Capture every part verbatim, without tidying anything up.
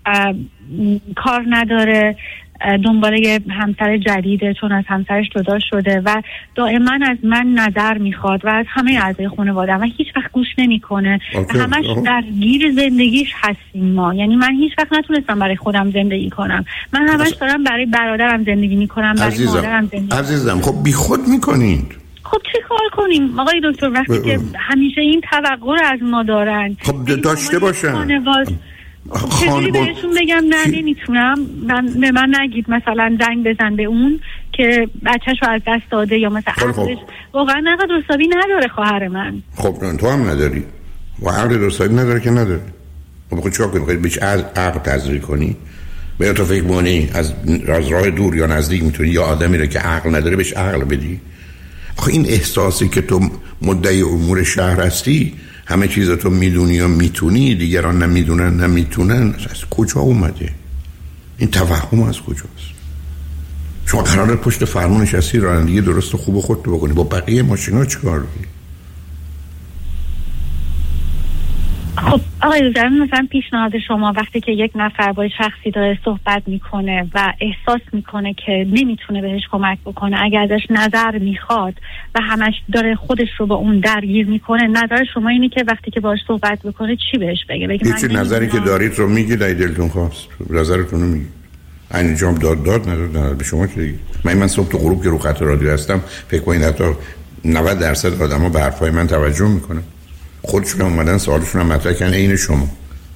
کار نداره، دنباله یه همسر جدیده چون از همسرش جدا شده و دائما از من نظر میخواد و از همه اعضای خانواده و هیچ وقت گوش نمیکنه و همش درگیر زندگیش هستیم ما. یعنی من هیچ وقت نتونستم برای خودم زندگی کنم، من همش دارم برای برادرم زندگی میکنم، برای عزیزم. مادرم زندگی عزیزم خب بی خود میکنید. خب چی کار کنیم آقای دکتر وقتی که همیشه این توقع رو از ما دارن؟ خب داشته باشن. چجوری بهشون بگم نه نمیتونم، من به من نگید مثلا زنگ بزن به اون که بچه‌ش رو از دست داده یا مثلا عقلش واقعا عقل درستابی نداره خواهر من. خب تو هم نداری و عقل درستابی نداره که نداره. خب خود چیکار کنی؟ بخوای بهش از عقل تزریق کنی؟ به تو فکر می‌کنی از از راه دور یا نزدیک میتونی یا آدمی رو که عقل نداره بهش عقل بدی؟ آخه این احساسی که تو مدعی امور شهر هستی، همه چیز تو میدونی یا میتونی، دیگران نمیدونن نمیتونن، از کجا اومده؟ این توهم از کجاست؟ شما قراره پشت فرمون نشستی رانندگی درست و خوب و خودت بکنی، با بقیه ماشینا چیکار داری؟ خب آقای دکتر مثلا پیشنهاد شما وقتی که یک نفر با شخصی داره صحبت میکنه و احساس میکنه که نمیتونه بهش کمک بکنه، اگر ازش نظر میخواد و همش داره خودش رو با اون درگیر میکنه، نظر شما اینه که وقتی که باهاش صحبت بکنه چی بهش بگه؟ بگه هیچ نظری که دارید رو میگید، ای دلتون خواست نظرتون رو میگید. انجام داد داد نداد نداد به شما چه دیگه؟ من من صبح تو غروب که رو خط رادیو هستم فکر کنید حتی نود درصد آدما به حرفای من توجه میکنن، خودشون اومدن سوالشون هم مطرح کردن عین شما.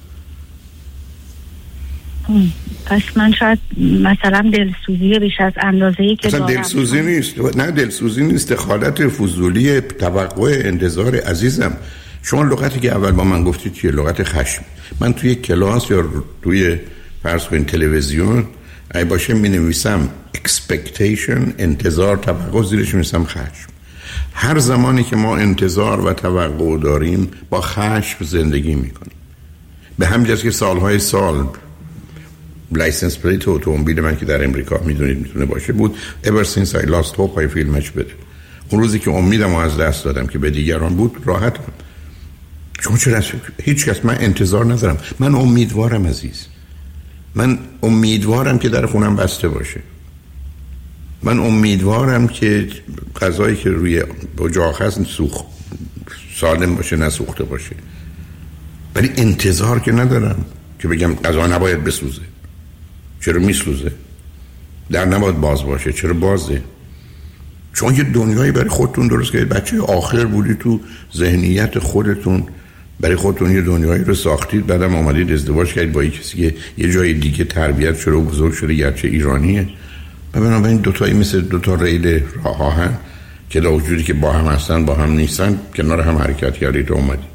پس من شاید مثلا دلسوزی بیش از اندازه‌ای که دارم. دلسوزی نیست، نه دلسوزی نیست، دخالت فضولی، توقع، انتظار. عزیزم شما لغتی که اول با من گفتید چیه؟ لغت خشم. من توی کلاس یا توی فرض کنید تلویزیون ای باشه می نویسم expectation، انتظار، توقع، زیرش می نویسم خشم. هر زمانی که ما انتظار و توقع داریم با خشم زندگی میکنیم. به همین جاست که سالهای سال لایسنس پلیت اتومبیل من که در امریکا میدونید میتونه باشه بود ever since I lost hope های فیلمش بده. اون روزی که امیدم از دست دادم که به دیگران بود راحتم. شما چرا هیچ کس؟ من انتظار ندارم، من امیدوارم عزیز، من امیدوارم که در خونم بسته باشه، من امیدوارم که غذایی که روی اجاق هست سوخت سالم باشه، نسوخته باشه. ولی انتظار که ندارم که بگم غذا نباید بسوزه. چرا میسوزه؟ در نباید باز باشه. چرا بازه؟ چون یه دنیایی برای خودتون درست کردید. بچه آخر بودی تو ذهنیت خودتون، برای خودتون یه دنیایی رو ساختید، بعدم اومدید ازدواج کردید با کسی که یه جای دیگه تربیت شده و بزرگ شده، گرچه ایرانیه. بنابراین دوتایی مثل دوتا ریل راه آهن که در وجودی که با هم هستن با هم نیستن، کنار هم حرکت کردید و اومدید.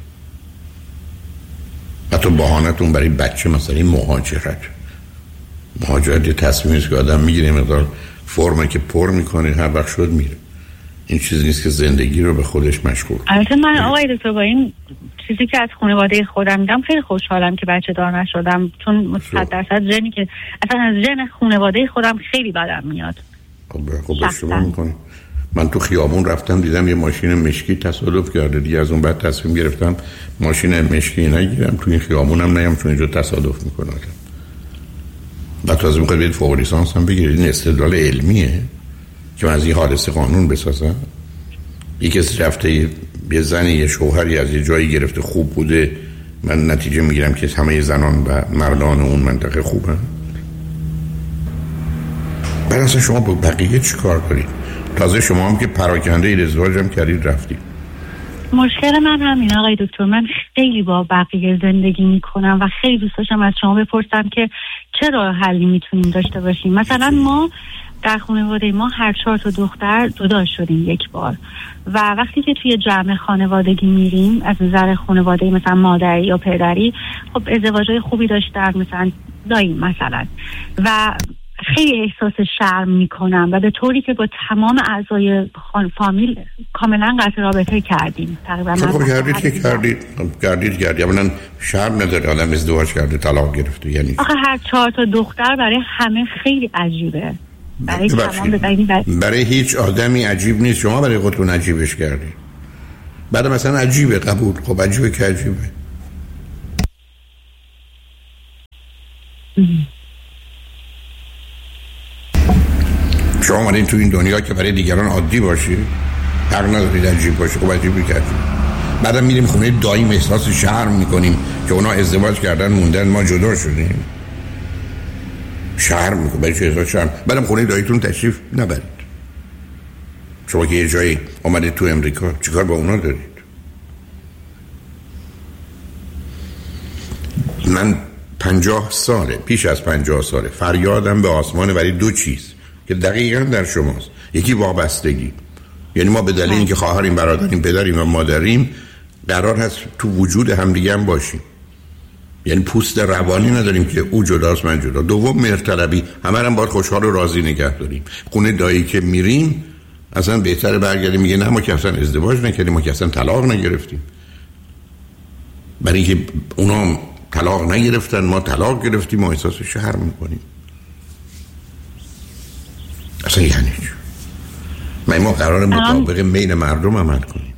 حتی بهانه‌تون برای بچه مثلا مهاجرت. مهاجرت یه تصمیمیست که آدم میگیره، مقدار فرمه که پر میکنه، هر وقت شد میره. این چیزی نیست که زندگی رو به خودش مشغول. البته من آقای دکتر با این چیزی که از خانواده خودم میدم خیلی خوشحالم که بچه دار نشدم، چون صد درصد ژنی که اصلا از ژن خانواده خودم خیلی بدم میاد. خب خب شما میکنی. من تو خیابون رفتم دیدم یه ماشین مشکی تصادف کرده، دیگه از اون بعد تصمیم گرفتم ماشین مشکی نگیرم، تو این خیابونم نیام چون اینجا تصادف میکنه. بعد تازه میخواد برید فوق لیسانس هم بگیرید. این استدلال علمیه که من از این حادثه قانون بسازم؟ یکی کسی رفته یه زنی یه شوهری از یه جایی گرفته خوب بوده، من نتیجه میگیرم که همه زنان و مردان اون منطقه خوبن؟ بعد اصلا شما با بقیه چی کار کنید؟ تازه شما هم که پراکنده اید، ازدواج هم کردید رفتید. مشکل من همین آقای دکتر، من خیلی با بقیه زندگی میکنم و خیلی دوست داشتم از شما بپرسم که چه راه حلی میتونیم داشته باشیم. مثلا ما در خانواده ما هر چهار تا دختر جدا شدیم یک بار و وقتی که توی جمع خانوادگی میریم از نظر خانواده مثلا مادری یا پدری، خب ازدواجای خوبی داشتن، مثلا داییم مثلا، و خیلی احساس شرم میکنم و به طوری که با تمام اعضای فامیل کاملا قطع رابطه کردیم تقریبا. خب کردید که کردید کردید کردید اولا شرم نداره آدم ازدواج کرده طلاق گرفته. یعنی آخه هر چهار تا دختر برای همه خیلی عجیبه، برای تمام برای, برای هیچ آدمی عجیب نیست، شما برای خودتون عجیبش کردید. بعد مثلا عجیبه، قبول، خب عجیبه که عجیبه. شما آمدین تو این دنیا که برای دیگران عادی باشی، حق ندارید عجیب باشی. خب عجیب میکردیم. بعدم میریم خونه داییم احساس شرم میکنیم که اونا ازدواج کردن موندن ما جدا شدیم. شرم میکنیم. برای چه احساس شرم؟ بعدم خونه داییتون تشریف نبرید. شما که یه جایی آمدید تو امریکا چیکار با اونا دارید؟ من پنجاه ساله، پیش از پنجاه ساله فریادم به آسمان برای دو چیز که دقیقاً در شماست. یکی وابستگی، یعنی ما به دلیل اینکه خواهریم، برادریم، پدریم و مادریم قرار هست تو وجود همدیگه هم باشیم. یعنی پوست روانی نداریم که او جداست من جدا. دوم مهرطلبی، همه هم باید خوشحال و راضی نگه داریم. خونه دایی که میریم اصلا بهتره برگردیم میگه نه ما که اصلا ازدواج نکردیم، ما که اصلا طلاق نگرفتیم. برای اینکه اونا طلاق نگرفتن ما طلاق گرفتیم، ما احساس شرم میکنیم. اصلا یعنی چی؟ ما ما قرار مطابق میل مردم عمل کنیم.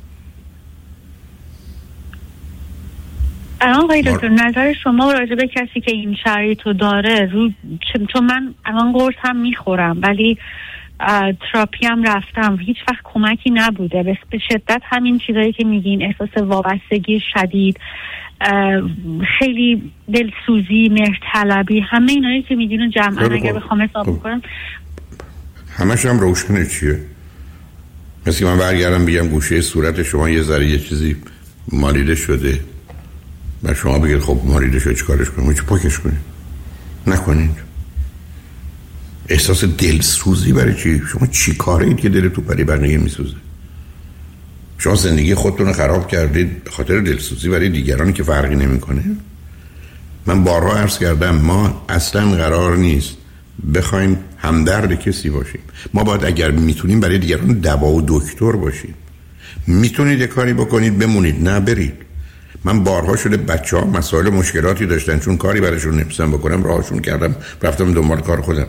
الان آقای دکتر نظر شما راجع به کسی که این شرایطو داره رو، چون من الان قرص هم میخورم ولی تراپی هم رفتم، هیچ وقت کمکی نبوده. به شدت همین چیزایی که میگین، احساس وابستگی شدید، خیلی دلسوزی، مهرطلبی، همه اینایی که میگین جمعا اگه بخوام حساب کنم همش هم روشنه. چیه؟ مثل من برگردم بگم گوشه صورت شما یه ذره یه چیزی مالیده شده و شما بگید خب مالیده شده چیکارش کنیم؟ چه پاکش کنیم؟ نکنید. احساس دلسوزی برای چی؟ شما چی کاره اید که دلتون برای بقیه میسوزه؟ شما زندگی خودتون رو خراب کردید به خاطر دلسوزی برای دیگرانی که فرقی نمیکنه. من بارها عرض کردم ما اصلا قرار نیست بخوایم همدرد کسی باشیم. ما باید اگر میتونیم برای دیگران دوا و دکتر باشیم. میتونید یه کاری بکنید بمونید، نه برید. من بارها شده بچه ها مسائل مشکلاتی داشتن چون کاری براشون نمی‌تونم بکنم راهشون کردم رفتم دنبال کار خودم.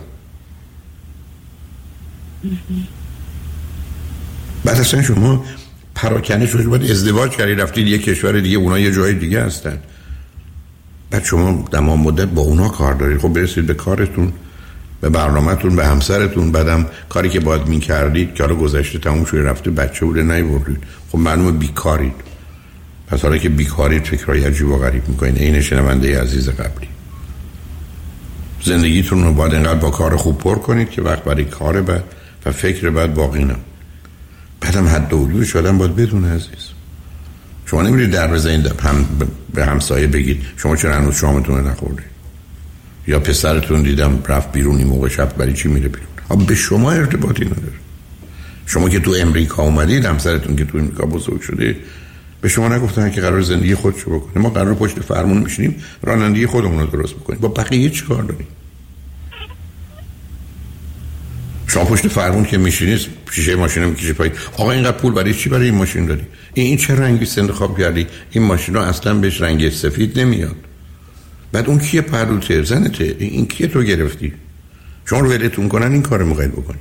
بعد اصلا شما پراکنه شدید، باید ازدواج کردید رفتید یه کشور دیگه، اونا یه جای دیگه هستن، بعد شما تمام مدت با اونا کار دارید. خب برسید به کارتون، به برنامه‌تون، به همسرتون. بعدم کاری که باید می‌کردید که حالا گذشته تموم شده رفته، بچه بوده نیوردید، خب معلومه بیکارید. پس حالا که بیکارید فکرای عجیب و غریب می‌کنید. این شنونده عزیز قبلی، زندگیتون رو باید اینقدر با کار خوب پر کنید که وقت برای کار بعد و فکر بعد باقی نمونه. بعدم حد و حدودش آدم باید بدونه عزیز. شما نمیرید در بزنید هم به همسایه بگید شما چرا هنوز شامتون رو نخوردید، یا پسرتون دیدم رفت بیرون این موقع شب برای چی میره بیرون. آب به شما ارتباطی نداره. شما که تو امریکا اومدید، همسرتون که تو امریکا بزرگ شده، به شما نگفتن که قرار زندگی خودشو بکنه. ما قرار پشت فرمون میشینیم رانندگی خودمون رو درست بکنیم. با بقیه چی کار داریم؟ شما پشت فرمون که میشینید شیشه ماشین میکشید پایین. آقا اینقدر پول برای چی برای این ماشین داری؟ این این چه رنگی انتخاب کردی؟ این ماشین ها اصلا بهش رنگ سفید نمیاد. بعد اون کیه؟ پردوته؟ زنته؟ این کیه تو گرفتی؟ شما رو ولتون کنن این کارو میخواید بکنی.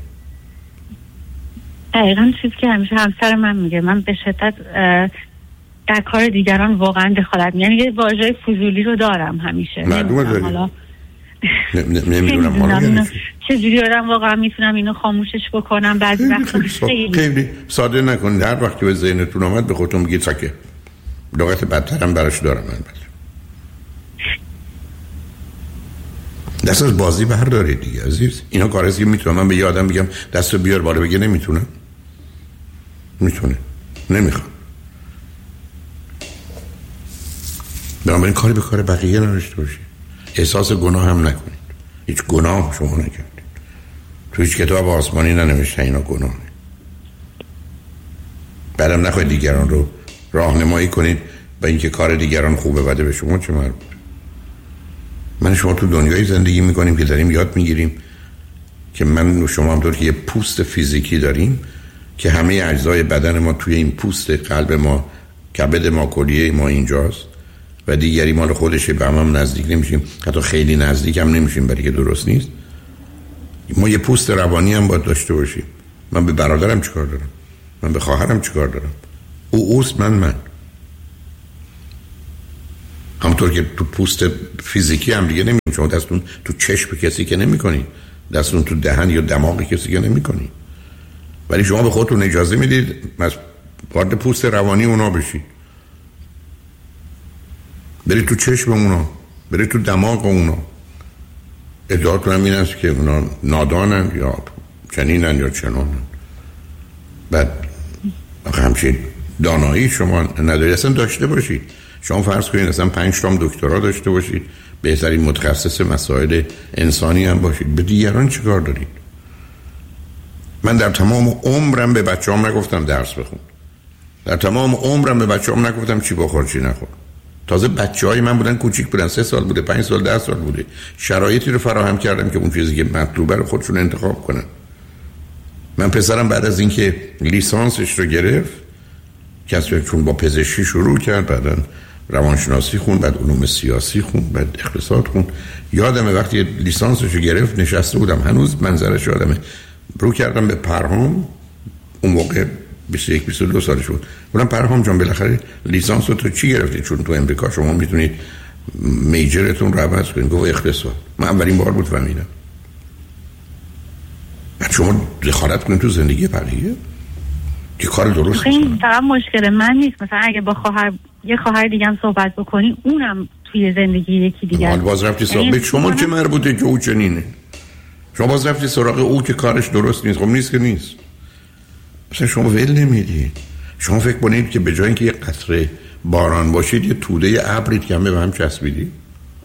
دقیقاً چیزی که همیشه همسر من میگه، من به شدت در کار دیگران واقعا دخالت، یعنی یه واژه فضولی رو دارم همیشه. معلومه داری. حالا نمیدونم حالا چجوری آدم واقعا میتونم اینو خاموشش بکنم. بعضی وقتا خیلی خیلی ساده نکنید. هر وقت که به ذهنتون اومد به خودتون بگید ساکه. لغت بدترم براش دارم. من بله دست از بازی بردارید دیگه عزیز. اینا کار است که میتونم من به یه آدم بگم دستو بیار بالا، بگه نمیتونم. میتونه، نمیخوام. بنابراین کاری به کار بقیه نداشته باشید. احساس گناه هم نکنید. هیچ گناه شما نکردید. تو هیچ کتاب آسمانی ننوشته اینا گناهه. بعدم نخواهید دیگران رو راهنمایی کنید با اینکه کار دیگران خوبه بده به شما چه مربوط. من شما تو دنیای زندگی میکنیم که داریم یاد میگیریم که من و شما همطور که یه پوست فیزیکی داریم که همه اجزای بدن ما توی این پوست، قلب ما، کبد ما، کلیه ما اینجاست و دیگری مال خودشه. به هم, هم نزدیک نمیشیم، حتی خیلی نزدیک هم نمیشیم برای که درست نیست. ما یه پوست روانی هم باید داشته باشیم. من به برادرم چیکار دارم؟ من به خواهرم چیکار دارم؟ او اوست، من من همونطور که تو پوست فیزیکی هم دیگه نمی‌کنید. شما دستون تو چشم کسی که نمی‌کنید، دستون تو دهن یا دماغ کسی که نمی‌کنید، ولی شما به خودتون اجازه میدید از وارد پوست روانی اونا بشید، برید تو چشم اونا، برید تو دماغ اونا. ادعاتون هم این است که اونا نادانن یا چنینن یا چنانن. بعد همچین دانایی شما ندارید، اصلا داشته باشید. شما فرض کنید اصلا پنج تا دکترا داشته باشید، بهترین متخصص مسائل انسانی هم باشید، به دیگران چیکار دارید؟ من در تمام عمرم به بچه‌ام نگفتم درس بخون، در تمام عمرم به بچه‌ام نگفتم چی بخور چی نخور. تازه بچه‌های من بودن کوچیک بودن، سه سال بوده، پنج سال، ده سال بوده، شرایطی رو فراهم کردم که اون چیزی که مطلوبه رو خودشون انتخاب کنن. من پسرم بعد از اینکه لیسانسش رو گرفت، کسی چون با پزشکی شروع کرد، بعداً روانشناسی خوند، بعد علوم سیاسی خوند، بعد اقتصاد خوند. یادمه وقتی لیسانسش رو گرفت نشسته بودم، هنوز منظرش یادمه، رو کردم به پرهام، اون موقع بیست و یک بیست و دو سالش بود. گفتم پرهام جان بالاخره لیسانس رو تو چی گرفتی؟ چون تو امریکا شما میتونید میجرتون رو عوض کنید. گفت اقتصاد. من اولین بار بود فهمیدم. شما دخالت کنید تو زندگی بقیه که کار درست نیست. این فقط مشکل من نیست. مثلا اگه با خواهر یه خواهر دیگه هم صحبت بکنی، اونم توی زندگی یکی دیگه. حال باز رفتی صحبت شما چه مربوطه که او چنینه؟ شما باز رفتی سراغ او که کارش درست نیست. خب نیست که نیست. مثلا شما ول نمیدید. شما فکر کنید که به جای اینکه یه قطره باران باشید، یه توده ابرید که همه به هم چسبیدید.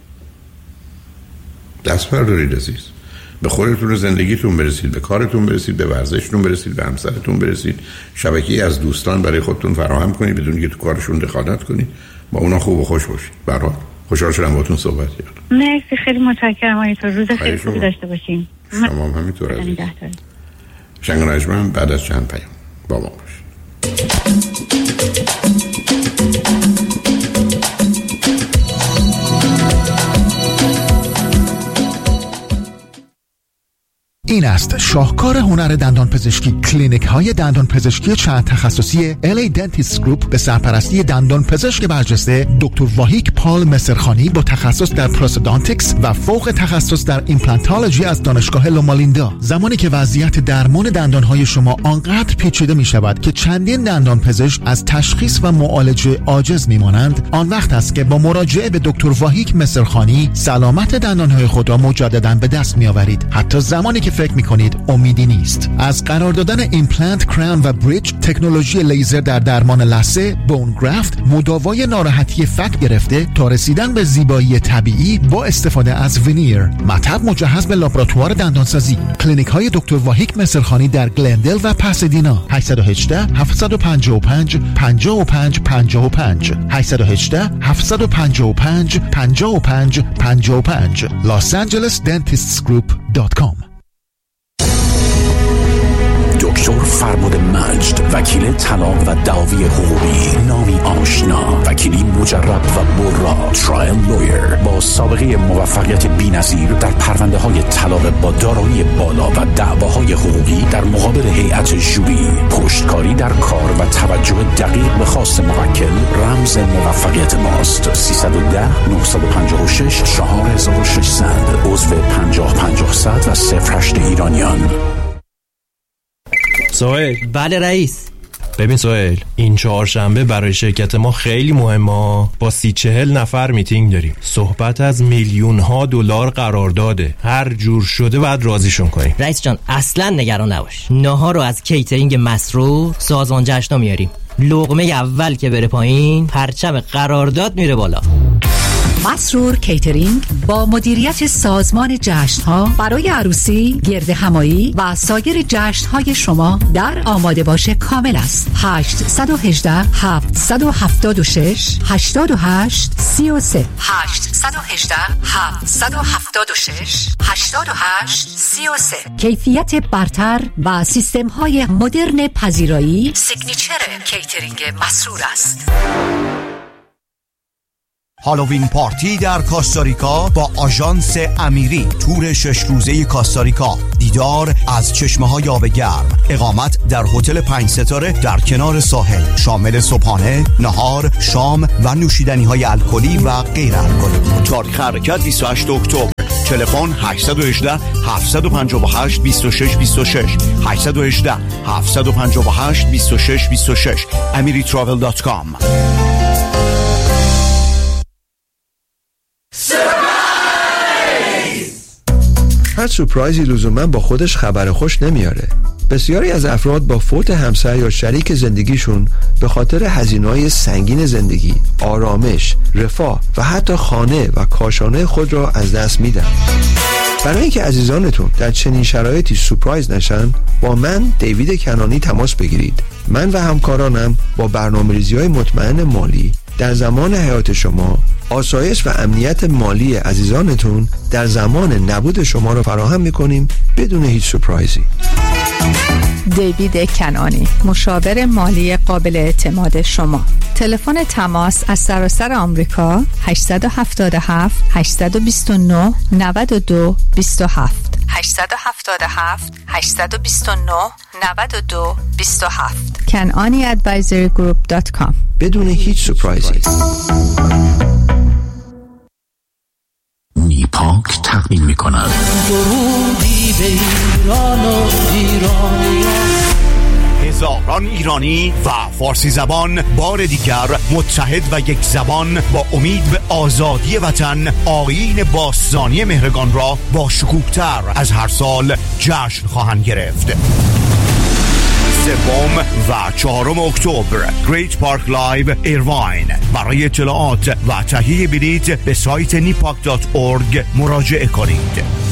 دست بردارید عزیز. به خودتون و زندگیتون برسید، به کارتون برسید، به ورزشتون برسید، به همسرتون برسید، شبکه‌ای از دوستان برای خودتون فراهم کنید بدون اینکه تو کارشون دخالت کنید، با اونا خوب و خوش باشید. به هر حال خوشحال شدم باهاتون صحبت کردم. مرسی، خیلی متشکرم. آیتون روز خیلی خوبی داشته باشین. شما هم همینطور عزیز. شنگ نجمن بعد از چند پیام با ما باشید. این است شاهکار هنر دندان پزشکی. کلینیک های دندان پزشکی چند تخصصی ال ای Dentist Group به سرپرستی دندان پزشک برجسته دکتر واهیک پال مصرخانی با تخصص در پروستودانتیکس و فوق تخصص در ایمپلانتولوژی از دانشگاه لومالیندا. زمانی که وضعیت درمان دندان های شما آنقدر پیچیده می شود که چندین دندان پزشک از تشخیص و معالجه عاجز می مانند، آن وقت است که با مراجعه به دکتر واهیک مصرخانی سلامت دندان های خود را مجددا به دست می آورید، حتی زمانی که فکر می‌کنید امیدی نیست. از قرار دادن ایمپلنت، کراون و بریج، تکنولوژی لیزر در درمان لثه، بون گرافت، مداوای ناراحتی فک گرفته تا رسیدن به زیبایی طبیعی با استفاده از وینیر، مطب مجهز به لابراتوار دندانسازی. کلینیک‌های دکتر واهیک مصرخانی در گلندل و پاسادینا. هشت یک هشت هفت پنج پنج پنج پنج پنج پنج هشت یک هشت هفت پنج پنج پنج پنج پنج پنج los angeles dentists group dot com. دکتر فرمود مجد، وکیل طلاق و دعاوی حقوقی، نامی آشنا، وکیلی مجرب و برا، ترایل لویر با سابقه موفقیت بی‌نظیر در پرونده های طلاق با دارایی بالا و دعواهای حقوقی در مقابل هیئت ژوری، پشتکاری در کار و توجه دقیق به خواست موکل رمز موفقیت ماست. سیصد و ده نهصد و پنجاه و شش چهار هزار و ششصد عضو پنجاه پنجاه صد و صفر هشت ایرانیان. سهیل. بله رئیس. ببین سهیل، این چهارشنبه برای شرکت ما خیلی مهمه. با سی چهل نفر میتینگ داریم. صحبت از میلیون ها دلار قرارداده. هر جور شده باید راضیشون کنیم. رئیس جان اصلا نگران نباش. ناهار رو از کیترینگ مسرور سازمان جشنا میاریم. لقمه اول که بره پایین، پرچم قرارداد میره بالا. مسرور کیترینگ با مدیریت سازمان جشن‌ها برای عروسی، گرد همایی و سایر جشن‌های شما در آماده باش کامل است. هشت یک هشت هفت هفت شش هشت هشت سه سه هشت یک هشت هفت هفت شش هشت هشت سه سه. کیفیت برتر و سیستم‌های مدرن پذیرایی سیگنیچر کیترینگ مسرور است. هالووین پارتی در کاستاریکا با آژانس امیری. تور شش روزه کاستاریکا، دیدار از چشمه‌های آب گرم، اقامت در هتل پنج ستاره در کنار ساحل، شامل صبحانه، نهار، شام و نوشیدنی‌های الکلی و غیر الکلی. تاریخ حرکت بیست و هشتم اکتبر. تلفن هشت یک هشت هفت پنج هشت دو شش دو شش هشت یک هشت هفت پنج هشت دو شش دو شش امری تراول دات کام. هر سورپرایزی لزوما با خودش خبر خوش نمیاره. بسیاری از افراد با فوت همسر یا شریک زندگیشون به خاطر هزینه‌های سنگین زندگی، آرامش، رفاه و حتی خانه و کاشانه خود را از دست میدن. برای اینکه عزیزانتون در چنین شرایطی سورپرایز نشن، با من دیوید کنانی تماس بگیرید. من و همکارانم با برنامه‌ریزی‌های مطمئن مالی در زمان حیات شما آسایش و امنیت مالی عزیزانتون در زمان نبود شما را فراهم می‌کنیم بدون هیچ سورپرایزی. دیوید کنانی، مشاور مالی قابل اعتماد شما. تلفن تماس از سراسر آمریکا هشت هفت هفت هشت دو نه نه دو دو هفت هشت هفت هفت هشت دو نه نه دو دو هفت کنانی ادوایزری گروپ دات کام. بدون هیچ سورپرایزی. نیپاک تقدیم می کند درودی به ایران و ایرانیان. هزاران ایرانی و فارسی زبان بار دیگر متحد و یک زبان با امید به آزادی وطن آیین باستانی مهرگان را با شکوه‌تر از هر سال جشن خواهند گرفت. سوم و چهارم اکتبر گریت پارک لایو ایرواین. برای اطلاعات و تهیه بلیط به سایت نیپاک دات اورگ مراجعه کنید.